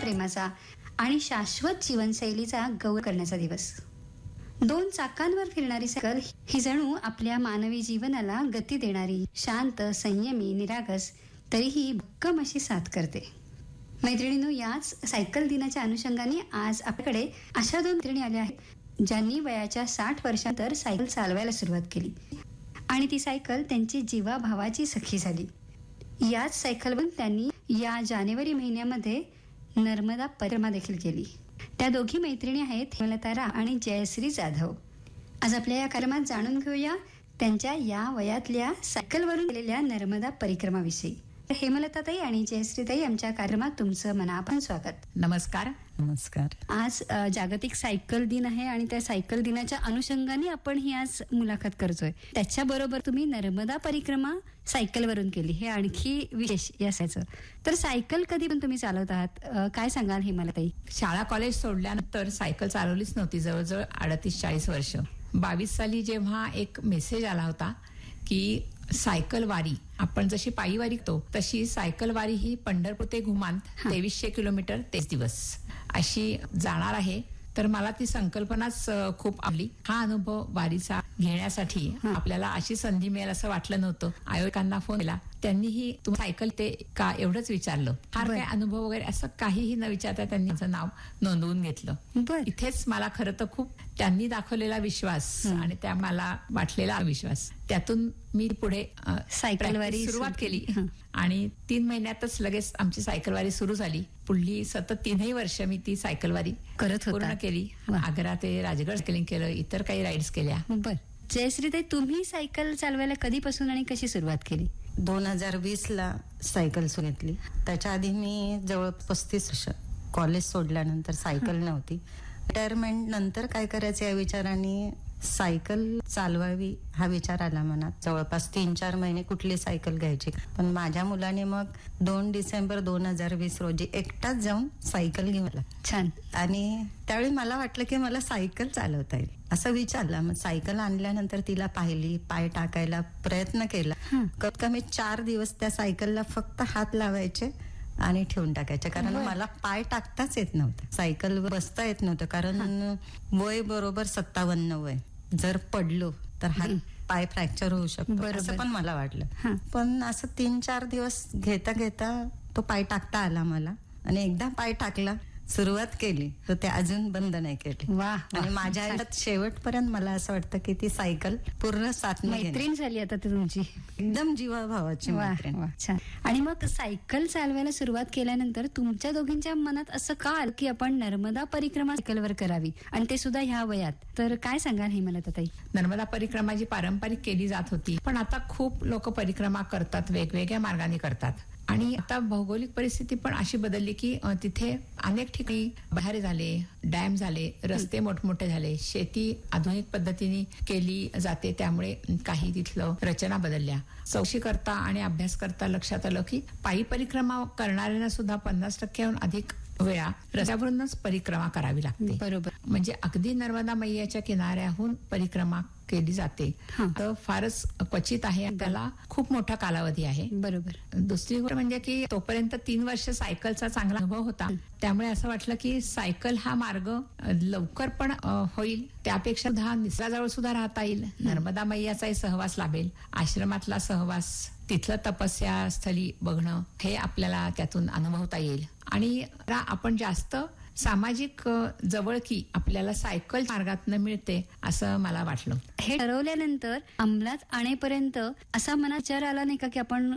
प्रेमाचा आणि शाश्वत जीवनशैलीचा गौरव करण्याचा दिवस. 2 चाकांवर फिरणारी सायकल ही जणू आपल्या मानवी जीवनाला गती देणारी, शांत, संयमी, निरागस तरीही भक्कम अशी साथ करते. मैत्रिणींनो, याच सायकल दिनाच्या अनुषंगाने आज आपल्याकडे अशा 2 मैत्रिणी आल्या आहेत ज्यांनी वयाच्या 60 वर्षांतर सायकल चालवायला सुरुवात केली आणि ती सायकल त्यांची जीवाभावाची सखी झाली. याच सायकलवरून त्यांनी या जानेवारी महिन्यामध्ये नर्मदा परिक्रमा देखील केली. त्या दोघी मैत्रिणी आहेत हेमलता रा आणि जयश्री जाधव. आज आपल्या या कार्यक्रमात जाणून घेऊया त्यांच्या या वयातल्या सायकलवरून केलेल्या नर्मदा परिक्रमाविषयी. हेमलताताई आणि जयश्रीताई, आमच्या कार्यक्रमात तुमचं मनापासून स्वागत. नमस्कार. नमस्कार. आज जागतिक सायकल दिन आहे आणि त्या सायकल दिनाच्या अनुषंगाने आपण ही आज मुलाखत करतोय. त्याच्याबरोबर तुम्ही नर्मदा परिक्रमा सायकलवरून केली, हे आणखी विशेष असायचं. तर सायकल कधी पण तुम्ही चालवत आहात, काय सांगाल हेमलताई? शाळा कॉलेज सोडल्यानंतर सायकल चालवलीच नव्हती जवळजवळ 38-40 वर्ष. 22 साली जेव्हा एक मेसेज आला होता की सायकल वारी, आपण जशी पायी वारी करतो तशी सायकल वारी ही पंढरपूर ते घुमान 2300 किलोमीटर 23 दिवस अशी जाणार आहे. तर मला ती संकल्पनाच खूप आवडली. हा अनुभव वारीचा घेण्यासाठी आपल्याला अशी संधी मिळेल असं वाटलं नव्हतं. आयोजकांना फोन केला, त्यांनीही तुम्ही सायकल ते का एवढंच विचारलं. फार काय अनुभव वगैरे असं काहीही न विचारता त्यांनी माझं नाव नोंदवून घेतलं. इथेच मला खरं तर खूप त्यांनी दाखवलेला विश्वास आणि त्या मला वाटलेला विश्वास, त्यातून मी पुढे सायकलवारी सुरुवात केली आणि 3 महिन्यातच लगेच आमची सायकलवारी सुरू झाली. पुढली सतत 3 वर्ष मी ती सायकलवारी पूर्ण केली. आग्रा ते राजगड सायकलिंग केलं, इतर काही राईड्स केल्या. जयश्रीताई, तुम्ही सायकल चालवायला कधीपासून आणि कशी सुरुवात केली? 2020ला सायकल सुरू घेतली. त्याच्या आधी मी जवळ 35 वर्ष कॉलेज सोडल्यानंतर सायकल नव्हती. रिटायरमेंट नंतर काय करायचं या विचाराने सायकल चालवावी हा विचार आला मनात. जवळपास 3-4 महिने कुठली सायकल घ्यायची, पण माझ्या मुलाने मग 2 डिसेंबर 2020 रोजी एकटाच जाऊन सायकल घेऊन आला. छान. आणि त्यावेळी मला वाटलं की मला सायकल चालवता येईल असं विचारलं. मग सायकल आणल्यानंतर तिला पाहिली, पाय टाकायला प्रयत्न केला. कमीत कमी 4 दिवस त्या सायकलला फक्त हात लावायचे आणि ठेवून टाकायचे, कारण मला पाय टाकताच येत नव्हतं, सायकलवर बसता येत नव्हतं. कारण वय बरोबर 57 वय, जर पडलो तर हात पाय फ्रॅक्चर होऊ शकतो असं पण मला वाटलं. पण असं 3-4 दिवस घेता घेता तो पाय टाकता आला मला आणि एकदा पाय टाकला, सुरुवात केली तर ते अजून बंद नाही केली. आणि माझ्या आयुष्यात शेवटपर्यंत मला असं वाटतं की ती सायकल पूर्ण साथ मैत्रीण झाली आता ती तुमची, एकदम जीवाभावाची मैत्रीण. छान. आणि मग सायकल चालवायला सुरुवात केल्यानंतर तुमच्या दोघींच्या मनात असं का आलं की आपण नर्मदा परिक्रमा सायकलवर करावी, आणि ते सुद्धा ह्या वयात? तर काय सांगाल हेमलताताई? नर्मदा परिक्रमा जी पारंपरिक केली जात होती, पण आता खूप लोक परिक्रमा करतात, वेगवेगळ्या मार्गाने करतात. आणि आता भौगोलिक परिस्थिती पण अशी बदलली की तिथे अनेक ठिकाणी बहारे झाले, डॅम झाले, रस्ते मोठमोठे झाले, शेती आधुनिक पद्धतीने केली जाते, त्यामुळे काही तिथलं रचना बदलल्या. चौकशी करता आणि अभ्यास करता लक्षात आलं की पायी परिक्रमा करणाऱ्यांना सुद्धा 50%हून अधिक वेळा रस्त्यावरूनच परिक्रमा करावी लागते. बरोबर. म्हणजे अगदी नर्मदा मैयाच्या किनाऱ्याहून परिक्रमा केली जाते तर फारच क्वचित आहे, त्याला खूप मोठा कालावधी आहे. बरोबर. दुसरी गोष्ट म्हणजे की तोपर्यंत 3 वर्ष सायकलचा चांगला अनुभव होता, त्यामुळे असं वाटलं की सायकल हा मार्ग लवकर पण होईल, त्यापेक्षा निसर्गाजवळ सुद्धा राहता येईल, नर्मदा मैयाचाही सहवास लाभेल, आश्रमातला सहवास, तिथलं तपस्या स्थळी बघणं हे आपल्याला त्यातून अनुभवता येईल. आणि आपण जास्त सामाजिक जवळकी आपल्याला सायकल मार्गातून मिळते असं मला वाटलं. हे ठरवल्यानंतर अंमलात आणेपर्यंत असा मनात विचार आला नाही का की आपण